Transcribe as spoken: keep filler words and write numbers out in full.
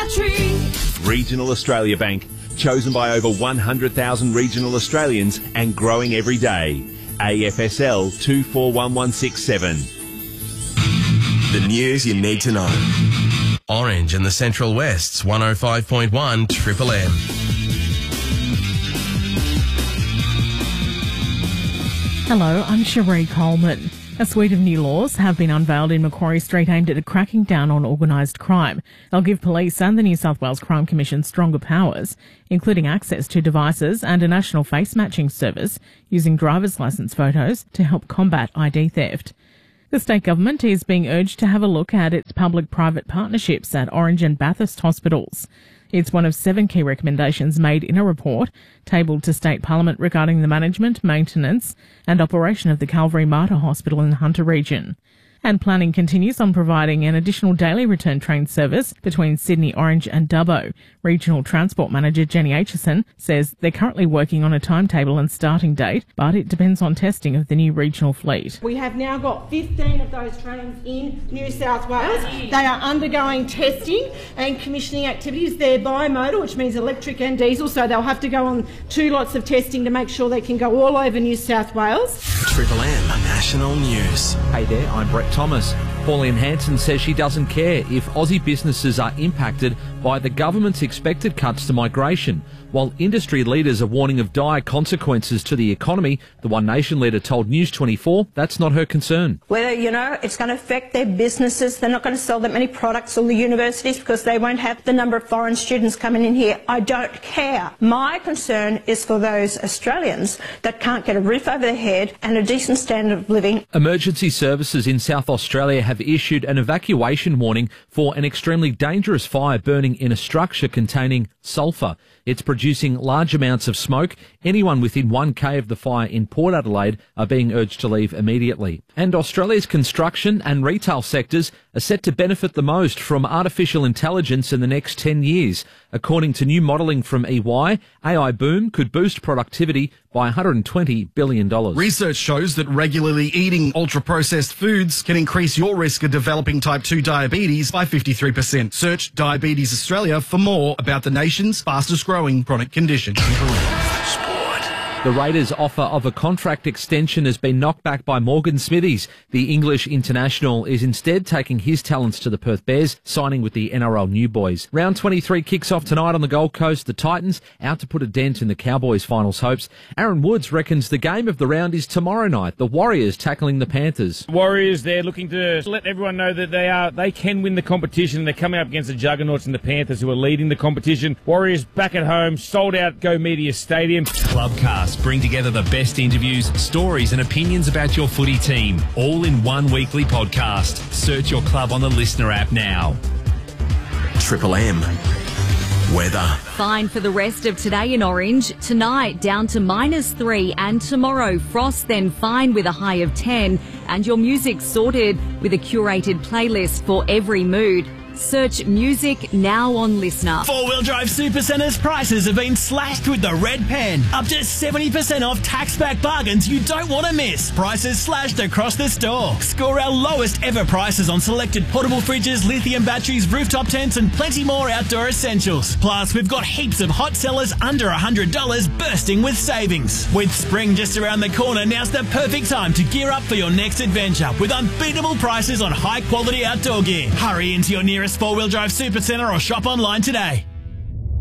country. Regional Australia Bank, chosen by over one hundred thousand regional Australians and growing every day. A F S L two four one one six seven. The news you need to know. Orange in the Central West's one oh five point one Triple M. Hello, I'm Cherie Coleman. A suite of new laws have been unveiled in Macquarie Street aimed at cracking down on organised crime. They'll give police and the New South Wales Crime Commission stronger powers, including access to devices and a national face matching service using driver's licence photos to help combat I D theft. The state government is being urged to have a look at its public-private partnerships at Orange and Bathurst hospitals. It's one of seven key recommendations made in a report tabled to State Parliament regarding the management, maintenance and operation of the Calvary Mater Hospital in the Hunter region. And planning continues on providing an additional daily return train service between Sydney, Orange and Dubbo. Regional Transport Manager Jenny Aitchison says they're currently working on a timetable and starting date, but it depends on testing of the new regional fleet. We have now got fifteen of those trains in New South Wales. They are undergoing testing and commissioning activities. They're bimotor, which means electric and diesel, so they'll have to go on two lots of testing to make sure they can go all over New South Wales. Triple M National News. Hey there, I'm Brett Thomas. Pauline Hanson says she doesn't care if Aussie businesses are impacted by the government's expected cuts to migration. While industry leaders are warning of dire consequences to the economy, the One Nation leader told News twenty-four that's not her concern. Whether, you know, it's going to affect their businesses, they're not going to sell that many products or the universities because they won't have the number of foreign students coming in here. I don't care. My concern is for those Australians that can't get a roof over their head and a decent standard of living. Emergency services in South Australia have issued an evacuation warning for an extremely dangerous fire burning in a structure containing sulphur. It's producing large amounts of smoke. Anyone within one K of the fire in Port Adelaide are being urged to leave immediately. And Australia's construction and retail sectors are set to benefit the most from artificial intelligence in the next ten years. According to new modelling from E Y, A I boom could boost productivity by one hundred twenty billion dollars. Research shows that regularly eating ultra-processed foods can increase your risk of developing type two diabetes by fifty-three percent. Search Diabetes Australia for more about the nation's fastest-growing chronic condition. The Raiders' offer of a contract extension has been knocked back by Morgan Smithies. The English international is instead taking his talents to the Perth Bears, signing with the N R L New Boys. Round twenty-three kicks off tonight on the Gold Coast. The Titans out to put a dent in the Cowboys' finals hopes. Aaron Woods reckons the game of the round is tomorrow night. The Warriors tackling the Panthers. Warriors, they're looking to let everyone know that they are they can win the competition. They're coming up against the Juggernauts and the Panthers, who are leading the competition. Warriors back at home, sold out Go Media Stadium. Clubcast bring together the best interviews, stories and opinions about your footy team, all in one weekly podcast. Search your club on the Listener app now. Triple M weather. Fine for the rest of today in Orange. Tonight down to minus three, and tomorrow frost, then fine with a high of ten. And your music sorted with a curated playlist for every mood. Search music now on Listener. Four-wheel drive Supercenters prices have been slashed with the red pen. Up to seventy percent off tax-back bargains you don't want to miss. Prices slashed across the store. Score our lowest ever prices on selected portable fridges, lithium batteries, rooftop tents and plenty more outdoor essentials. Plus, we've got heaps of hot sellers under one hundred dollars bursting with savings. With spring just around the corner, now's the perfect time to gear up for your next adventure with unbeatable prices on high-quality outdoor gear. Hurry into your nearest four-wheel drive Supercentre or shop online today.